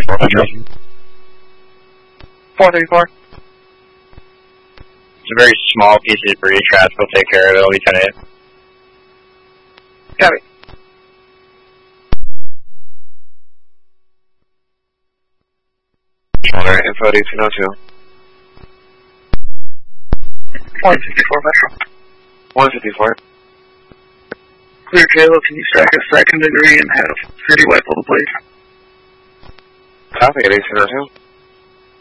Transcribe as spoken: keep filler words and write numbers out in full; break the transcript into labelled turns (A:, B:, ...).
A: four thirty-four. It's a very small piece of debris. Travis will take care of it. It'll be ten eight. Copy.
B: Alright, info eighteen oh two.
C: one fifty-four Metro.
B: one fifty-four.
C: Clear Kalo, can you stack a second degree and have city wipe all the blades?
B: Copy at eighteen oh two.